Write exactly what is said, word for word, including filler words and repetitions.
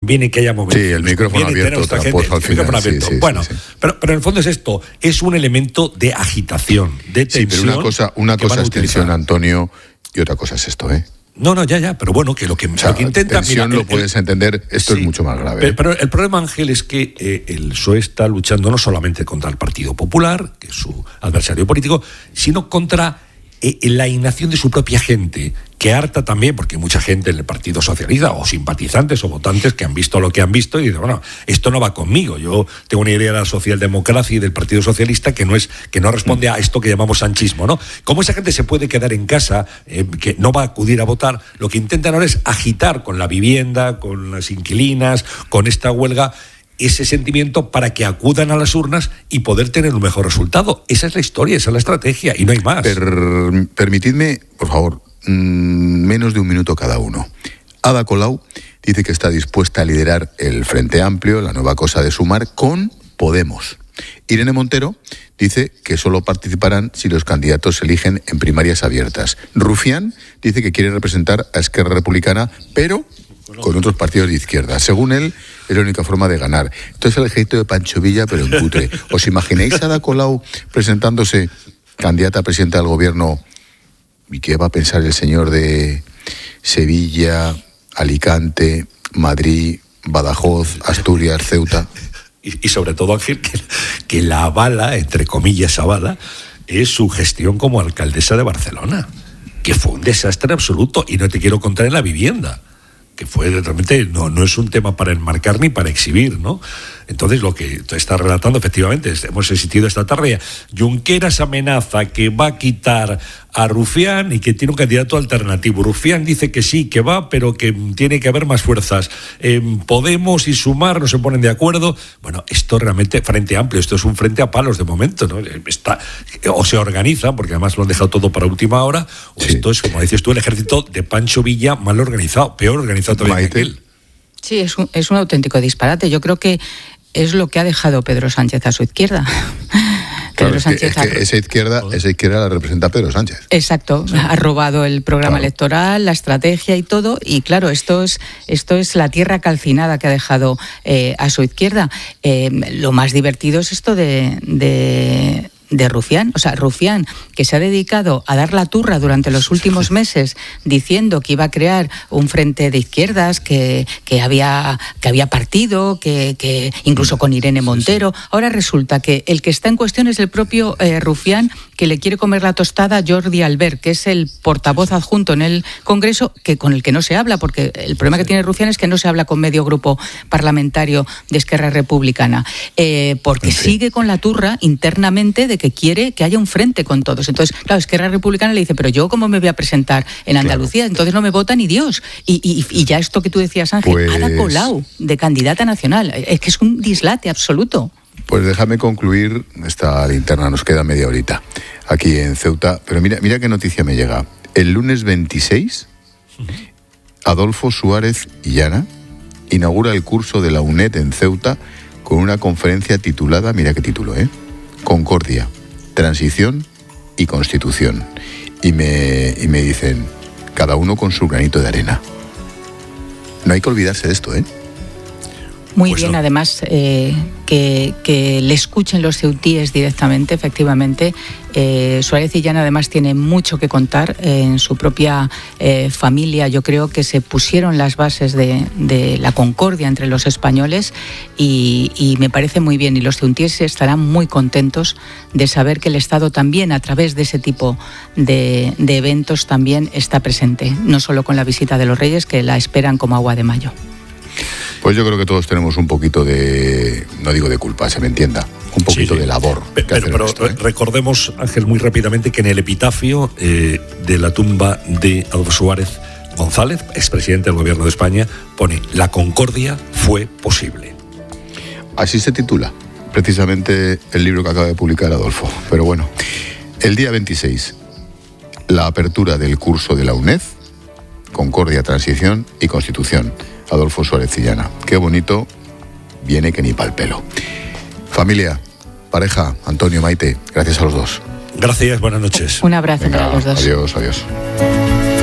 viene que haya momentos. Sí, el micrófono abierto, tramposo al final. Abierto. Sí, sí, bueno, sí, sí. Pero, pero en el fondo es esto, es un elemento de agitación, de tensión. Sí, pero una cosa, una cosa es tensión, Antonio, y otra cosa es esto, ¿eh? No, no, ya, ya, pero bueno, que lo que, o sea, lo que intenta... tensión mira, lo el, puedes el, entender, esto sí, es mucho más grave. Pero, pero el problema, Ángel, es que eh, el P S O E está luchando no solamente contra el Partido Popular, que es su adversario político, sino contra eh, la inacción de su propia gente, que harta también, porque hay mucha gente en el Partido Socialista, o simpatizantes o votantes que han visto lo que han visto y dicen, bueno, esto no va conmigo. Yo tengo una idea de la socialdemocracia y del Partido Socialista que no es que no responde a esto que llamamos sanchismo, ¿no? Como esa gente se puede quedar en casa, eh, que no va a acudir a votar, lo que intentan ahora es agitar con la vivienda, con las inquilinas, con esta huelga, ese sentimiento para que acudan a las urnas y poder tener un mejor resultado. Esa es la historia, esa es la estrategia y no hay más. Per, permitidme, por favor, menos de un minuto cada uno. Ada Colau dice que está dispuesta a liderar el Frente Amplio, la nueva cosa de Sumar, con Podemos. Irene Montero dice que solo participarán si los candidatos se eligen en primarias abiertas. Rufián dice que quiere representar a Esquerra Republicana, pero con otros partidos de izquierda. Según él, es la única forma de ganar. Esto es el ejército de Pancho Villa, pero en cutre. ¿Os imagináis a Ada Colau presentándose candidata a presidenta del gobierno? ¿Y qué va a pensar el señor de Sevilla, Alicante, Madrid, Badajoz, Asturias, Ceuta? Y, y sobre todo, Ángel, que, que la avala, entre comillas avala, es su gestión como alcaldesa de Barcelona, que fue un desastre absoluto, y no te quiero contar en la vivienda, que fue realmente, no, no es un tema para enmarcar ni para exhibir, ¿no? Entonces, lo que te está relatando, efectivamente, hemos existido esta tarde. Junqueras amenaza que va a quitar a Rufián y que tiene un candidato alternativo. Rufián dice que sí, que va, pero que tiene que haber más fuerzas. Eh, Podemos y Sumar no se ponen de acuerdo. Bueno, esto realmente, Frente Amplio, esto es un frente a palos de momento, ¿no? Está, o se organizan, porque además lo han dejado todo para última hora, o sí. Esto es, como dices tú, el ejército de Pancho Villa mal organizado, peor organizado todavía que él. Sí, es un, es un auténtico disparate. Yo creo que es lo que ha dejado Pedro Sánchez a su izquierda. Claro, Pedro Sánchez es que, es que esa izquierda, esa izquierda la representa Pedro Sánchez. Exacto, ha robado el programa claro. electoral, la estrategia y todo, y claro, esto es esto es la tierra calcinada que ha dejado eh, a su izquierda. Eh, lo más divertido es esto de... de de Rufián, o sea, Rufián, que se ha dedicado a dar la turra durante los últimos meses diciendo que iba a crear un frente de izquierdas, que, que había que había partido, que, que incluso con Irene Montero. Ahora resulta que el que está en cuestión es el propio eh, Rufián, que le quiere comer la tostada a Jordi Albert, que es el portavoz adjunto en el Congreso, que con el que no se habla, porque el problema que tiene Rufián es que no se habla con medio grupo parlamentario de Esquerra Republicana, eh, porque sí. sigue con la turra internamente de que quiere que haya un frente con todos. Entonces, claro, Esquerra Republicana le dice, pero yo cómo me voy a presentar en Andalucía, claro. entonces no me vota ni Dios. Y, y, y ya esto que tú decías, Ángel, pues... Ada Colau, de candidata nacional, es que es un dislate absoluto. Pues déjame concluir esta linterna, nos queda media horita aquí en Ceuta, pero mira, mira qué noticia me llega. El lunes veintiséis, Adolfo Suárez Illana inaugura el curso de la UNED en Ceuta con una conferencia titulada, mira qué título, ¿eh? Concordia, Transición y Constitución. Y me, y me dicen, cada uno con su granito de arena. No hay que olvidarse de esto, ¿eh? Muy pues bien, no. además, eh, que, que le escuchen los ceutíes directamente, efectivamente. Eh, Suárez Illana además tiene mucho que contar eh, en su propia eh, familia. Yo creo que se pusieron las bases de, de la concordia entre los españoles y, y me parece muy bien. Y los ceutíes estarán muy contentos de saber que el Estado también, a través de ese tipo de, de eventos, también está presente. No solo con la visita de los Reyes, que la esperan como agua de mayo. Pues yo creo que todos tenemos un poquito de, no digo de culpa, se me entienda, un poquito sí, sí. de labor. Pero, pero esto, ¿eh? recordemos, Ángel, muy rápidamente que en el epitafio eh, de la tumba de Adolfo Suárez González, expresidente del Gobierno de España, pone: la concordia fue posible. Así se titula precisamente el libro que acaba de publicar Adolfo. Pero bueno, el día veintiséis, la apertura del curso de la UNED, Concordia, Transición y Constitución. Adolfo Suárez Illana. Qué bonito, viene que ni pa'l pelo. Familia, pareja, Antonio, Maite, gracias a los dos. Gracias, buenas noches. Un abrazo Venga, para los dos. Adiós, adiós.